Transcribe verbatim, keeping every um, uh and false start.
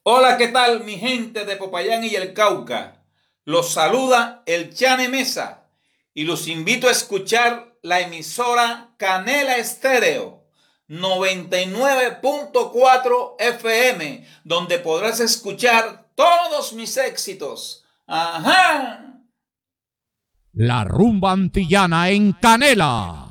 Hola, ¿qué tal mi gente de Popayán y el Cauca? Los saluda el Chane Mesa y los invito a escuchar la emisora Canela Estéreo noventa y nueve punto cuatro F M, donde podrás escuchar todos mis éxitos. ¡Ajá! La rumba antillana en Canela.